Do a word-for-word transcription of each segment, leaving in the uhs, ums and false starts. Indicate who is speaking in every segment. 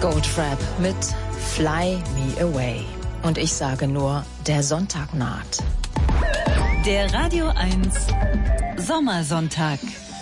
Speaker 1: Goldfrapp mit Fly Me Away. Und ich sage nur, der Sonntag naht.
Speaker 2: Der Radio eins Sommersonntag.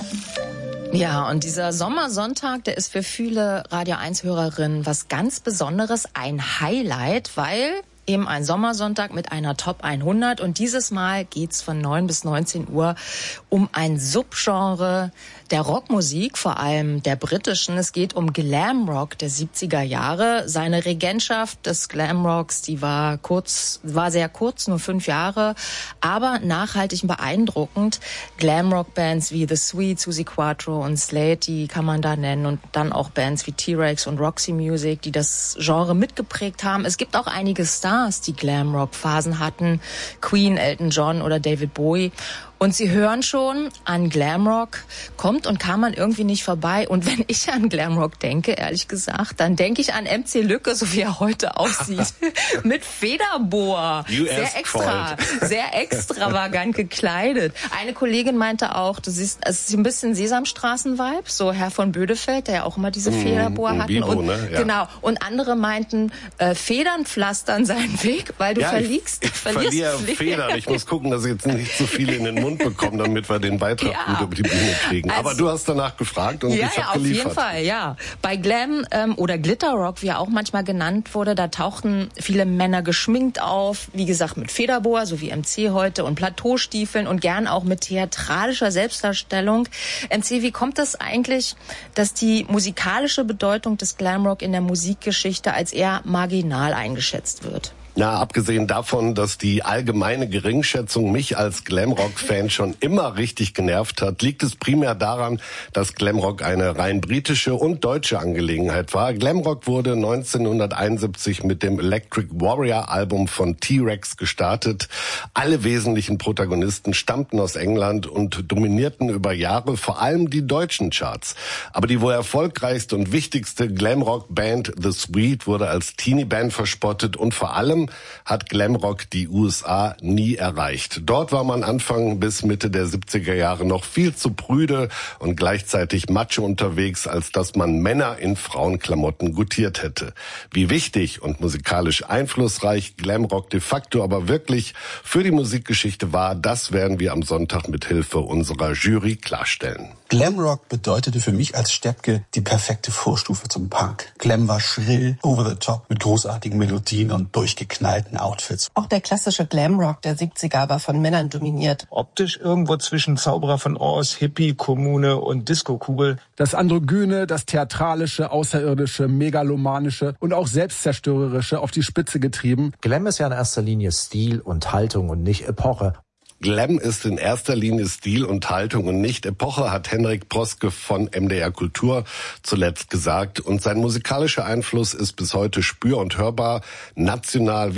Speaker 1: Ja, und dieser Sommersonntag, der ist für viele Radio eins Hörerinnen was ganz Besonderes, ein Highlight, weil eben ein Sommersonntag mit einer Top hundert. Und dieses Mal geht's von neun bis neunzehn Uhr um ein Subgenre der Rockmusik, vor allem der britischen. Es geht um Glamrock der siebziger Jahre. Seine Regentschaft des Glamrocks, die war kurz, war sehr kurz, nur fünf Jahre, aber nachhaltig beeindruckend. Glamrock-Bands wie The Sweet, Suzi Quatro und Slade, die kann man da nennen. Und dann auch Bands wie T-Rex und Roxy Music, die das Genre mitgeprägt haben. Es gibt auch einige Stars, die Glamrock-Phasen hatten. Queen, Elton John oder David Bowie. Und Sie hören schon, an Glamrock kommt und kam man irgendwie nicht vorbei. Und wenn ich an Glamrock denke, ehrlich gesagt, dann denke ich an M C Lücke, so wie er heute aussieht. Mit Federboa. Sehr extra, sehr extravagant gekleidet. Eine Kollegin meinte auch, du siehst, es ist ein bisschen Sesamstraßen-Vibe, so Herr von Bödefeld, der ja auch immer diese Federboa
Speaker 3: mm,
Speaker 1: hat.
Speaker 3: Bibo,
Speaker 1: und,
Speaker 3: ne? Ja.
Speaker 1: Genau. Und andere meinten, äh, Federn pflastern seinen Weg, weil du
Speaker 3: ja,
Speaker 1: verliegst.
Speaker 3: Ich, ich verliere Federn. Ich muss gucken, dass ich jetzt nicht zu viele in den Mund bekommen, damit wir den Beitrag
Speaker 1: ja.
Speaker 3: gut über die Bühne kriegen.
Speaker 1: Also,
Speaker 3: aber du hast danach gefragt und
Speaker 1: ja,
Speaker 3: ich
Speaker 1: ja,
Speaker 3: habe geliefert.
Speaker 1: auf jeden Fall, ja. Bei Glam ähm, oder Glitterrock, wie er auch manchmal genannt wurde, da tauchten viele Männer geschminkt auf, wie gesagt mit Federboa, so wie M C heute, und Plateaustiefeln und gern auch mit theatralischer Selbstdarstellung. M C, wie kommt das eigentlich, dass die musikalische Bedeutung des Glamrock in der Musikgeschichte als eher marginal eingeschätzt wird?
Speaker 3: Ja, abgesehen davon, dass die allgemeine Geringschätzung mich als Glamrock-Fan schon immer richtig genervt hat, liegt es primär daran, dass Glamrock eine rein britische und deutsche Angelegenheit war. Glamrock wurde neunzehnhunderteinundsiebzig mit dem Electric Warrior-Album von T-Rex gestartet. Alle wesentlichen Protagonisten stammten aus England und dominierten über Jahre vor allem die deutschen Charts. Aber die wohl erfolgreichste und wichtigste Glamrock-Band The Sweet wurde als Teenie-Band verspottet und vor allem hat Glamrock die U S A nie erreicht. Dort war man Anfang bis Mitte der siebziger Jahre noch viel zu prüde und gleichzeitig macho unterwegs, als dass man Männer in Frauenklamotten gutiert hätte. Wie wichtig und musikalisch einflussreich Glamrock de facto aber wirklich für die Musikgeschichte war, das werden wir am Sonntag mit Hilfe unserer Jury klarstellen.
Speaker 4: Glamrock bedeutete für mich als Steppke die perfekte Vorstufe zum Punk. Glam war schrill, over the top, mit großartigen Melodien und durchgeknallten Outfits.
Speaker 5: Auch der klassische Glamrock der siebziger war von Männern dominiert.
Speaker 6: Optisch irgendwo zwischen Zauberer von Oz, Hippie, Kommune und Disco-Kugel.
Speaker 7: Das Androgyne, das Theatralische, Außerirdische, Megalomanische und auch Selbstzerstörerische auf die Spitze getrieben.
Speaker 8: Glam ist ja in erster Linie Stil und Haltung und nicht Epoche.
Speaker 3: Glam ist in erster Linie Stil und Haltung und nicht Epoche, hat Henrik Proske von M D R Kultur zuletzt gesagt. Und sein musikalischer Einfluss ist bis heute spür- und hörbar, national